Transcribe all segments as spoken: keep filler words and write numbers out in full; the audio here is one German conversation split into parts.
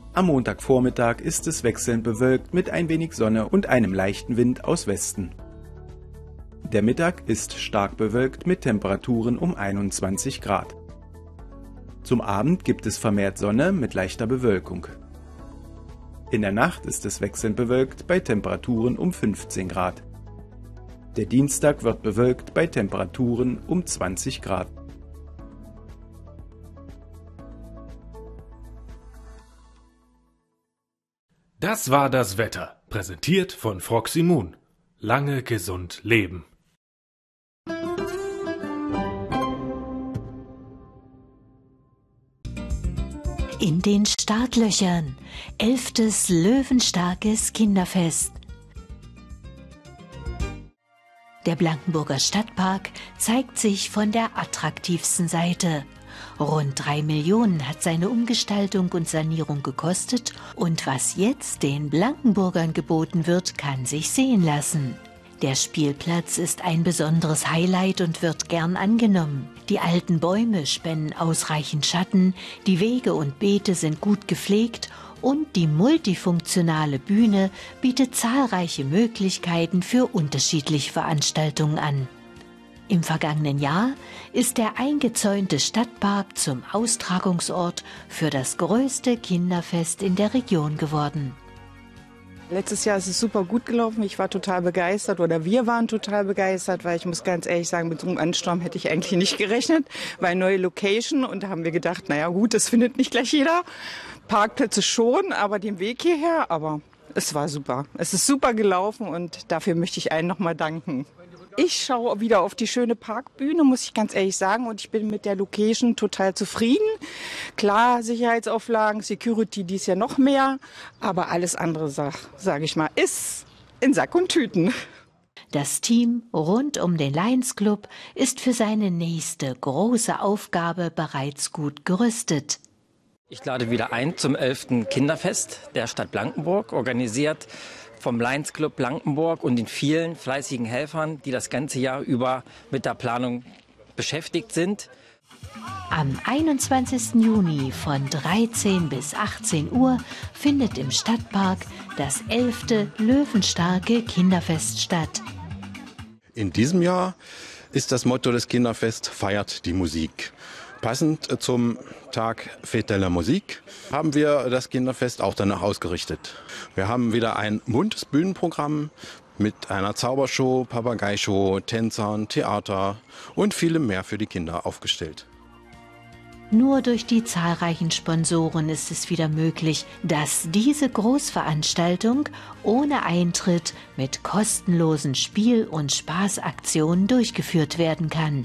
Am Montagvormittag ist es wechselnd bewölkt mit ein wenig Sonne und einem leichten Wind aus Westen. Der Mittag ist stark bewölkt mit Temperaturen um einundzwanzig Grad. Zum Abend gibt es vermehrt Sonne mit leichter Bewölkung. In der Nacht ist es wechselnd bewölkt bei Temperaturen um fünfzehn Grad. Der Dienstag wird bewölkt bei Temperaturen um zwanzig Grad. Das war das Wetter, präsentiert von Froximun. Lange gesund leben. In den Startlöchern. Elftes löwenstarkes Kinderfest. Der Blankenburger Stadtpark zeigt sich von der attraktivsten Seite. Rund drei Millionen hat seine Umgestaltung und Sanierung gekostet und was jetzt den Blankenburgern geboten wird, kann sich sehen lassen. Der Spielplatz ist ein besonderes Highlight und wird gern angenommen. Die alten Bäume spenden ausreichend Schatten, die Wege und Beete sind gut gepflegt und die multifunktionale Bühne bietet zahlreiche Möglichkeiten für unterschiedliche Veranstaltungen an. Im vergangenen Jahr ist der eingezäunte Stadtpark zum Austragungsort für das größte Kinderfest in der Region geworden. Letztes Jahr ist es super gut gelaufen. Ich war total begeistert oder wir waren total begeistert, weil ich muss ganz ehrlich sagen, mit so einem Ansturm hätte ich eigentlich nicht gerechnet, weil neue Location und da haben wir gedacht, naja gut, das findet nicht gleich jeder. Parkplätze schon, aber den Weg hierher, aber es war super. Es ist super gelaufen und dafür möchte ich allen nochmal danken. Ich schaue wieder auf die schöne Parkbühne, muss ich ganz ehrlich sagen, und ich bin mit der Location total zufrieden. Klar, Sicherheitsauflagen, Security, dies ja noch mehr, aber alles andere, sag, sag ich mal, ist in Sack und Tüten. Das Team rund um den Lions Club ist für seine nächste große Aufgabe bereits gut gerüstet. Ich lade wieder ein zum elften Kinderfest der Stadt Blankenburg, organisiert vom Lions Club Blankenburg und den vielen fleißigen Helfern, die das ganze Jahr über mit der Planung beschäftigt sind. Am einundzwanzigsten Juni von dreizehn bis achtzehn Uhr findet im Stadtpark das elfte löwenstarke Kinderfest statt. In diesem Jahr ist das Motto des Kinderfests Feiert die Musik. Passend zum Tag Fête de la Musique haben wir das Kinderfest auch danach ausgerichtet. Wir haben wieder ein buntes Bühnenprogramm mit einer Zaubershow, Papageishow, Tänzern, Theater und vielem mehr für die Kinder aufgestellt. Nur durch die zahlreichen Sponsoren ist es wieder möglich, dass diese Großveranstaltung ohne Eintritt mit kostenlosen Spiel- und Spaßaktionen durchgeführt werden kann.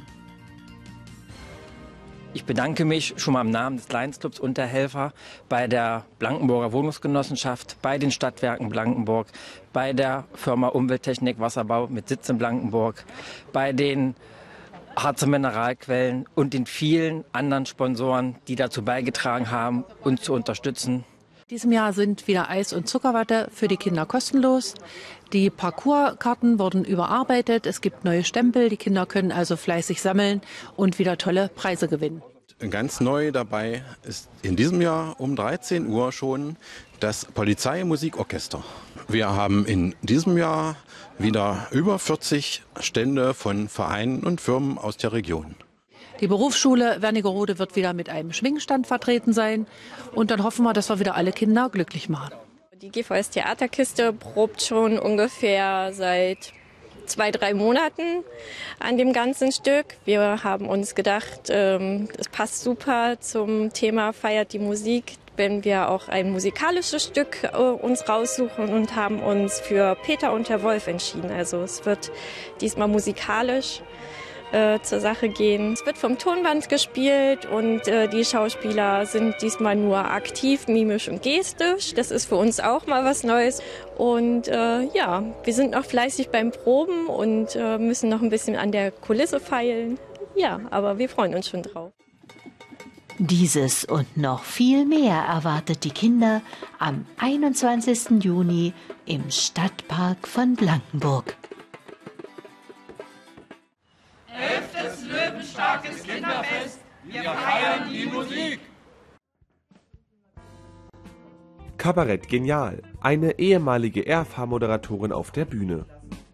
Ich bedanke mich schon mal im Namen des Lions Clubs und der Helfer bei der Blankenburger Wohnungsgenossenschaft, bei den Stadtwerken Blankenburg, bei der Firma Umwelttechnik Wasserbau mit Sitz in Blankenburg, bei den Harzer Mineralquellen und den vielen anderen Sponsoren, die dazu beigetragen haben, uns zu unterstützen. In diesem Jahr sind wieder Eis und Zuckerwatte für die Kinder kostenlos. Die Parcourskarten wurden überarbeitet. Es gibt neue Stempel. Die Kinder können also fleißig sammeln und wieder tolle Preise gewinnen. Ganz neu dabei ist in diesem Jahr um dreizehn Uhr schon das Polizeimusikorchester. Wir haben in diesem Jahr wieder über vierzig Stände von Vereinen und Firmen aus der Region. Die Berufsschule Wernigerode wird wieder mit einem Schwingstand vertreten sein. Und dann hoffen wir, dass wir wieder alle Kinder glücklich machen. Die G V S Theaterkiste probt schon ungefähr seit zwei, drei Monaten an dem ganzen Stück. Wir haben uns gedacht, ähm, es passt super zum Thema Feiert die Musik, wenn wir auch ein musikalisches Stück äh, uns raussuchen und haben uns für Peter und der Wolf entschieden. Also es wird diesmal musikalisch äh, zur Sache gehen. Es wird vom Tonband gespielt und äh, die Schauspieler sind diesmal nur aktiv, mimisch und gestisch. Das ist für uns auch mal was Neues. Und äh, ja, wir sind noch fleißig beim Proben und äh, müssen noch ein bisschen an der Kulisse feilen. Ja, aber wir freuen uns schon drauf. Dieses und noch viel mehr erwartet die Kinder am einundzwanzigsten Juni im Stadtpark von Blankenburg. Elftes löwenstarkes Kinderfest, wir feiern die Musik! Kabarett Genial, eine ehemalige R F H-Moderatorin auf der Bühne.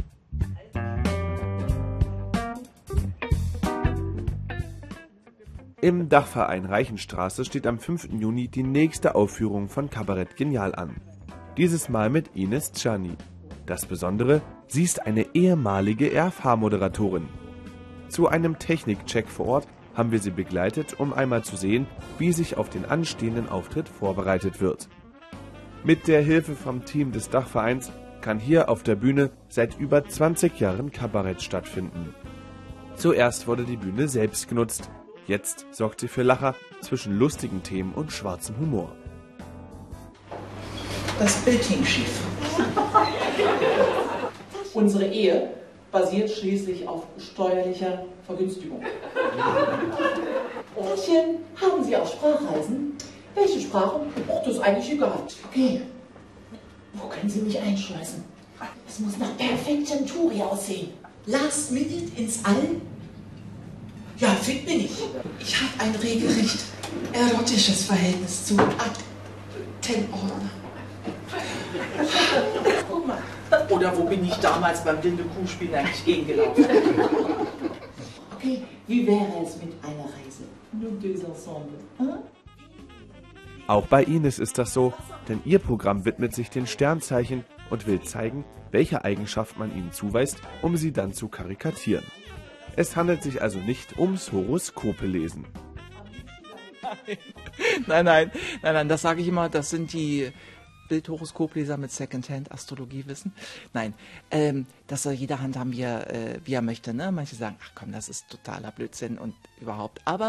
Im Dachverein Reichenstraße steht am fünften Juni die nächste Aufführung von Kabarett Genial an. Dieses Mal mit Ines Czerny. Das Besondere, sie ist eine ehemalige R F H-Moderatorin. Zu einem Technikcheck vor Ort haben wir sie begleitet, um einmal zu sehen, wie sich auf den anstehenden Auftritt vorbereitet wird. Mit der Hilfe vom Team des Dachvereins kann hier auf der Bühne seit über zwanzig Jahren Kabarett stattfinden. Zuerst wurde die Bühne selbst genutzt, jetzt sorgt sie für Lacher zwischen lustigen Themen und schwarzem Humor. Das Bild hing schief. Unsere Ehe basiert schließlich auf steuerlicher Vergünstigung. Tantchen, haben Sie auch Sprachreisen? Welche Sprache? Ach, das ist eigentlich egal. Okay. Wo können Sie mich einschleusen? Es muss nach perfektem Touri aussehen. Last minute ins All? Ja, fit bin ich. Ich habe ein regelrecht erotisches Verhältnis zu Aktenordner. Guck mal. Oder wo bin ich damals beim Blinde Kuhspielen eigentlich gegengelaufen? Okay, wie wäre es mit einer Reise? Nous deux ensemble. Hm? Auch bei Ines ist das so, denn ihr Programm widmet sich den Sternzeichen und will zeigen, welche Eigenschaft man ihnen zuweist, um sie dann zu karikatieren. Es handelt sich also nicht ums Horoskope-Lesen. Nein, nein, nein, nein, das sage ich immer, das sind die Bildhoroskopleser mit Secondhand-Astrologiewissen. Nein, ähm, das soll jeder handhaben, wie er, äh, wie er möchte. Ne? Manche sagen, ach komm, das ist totaler Blödsinn und überhaupt. Aber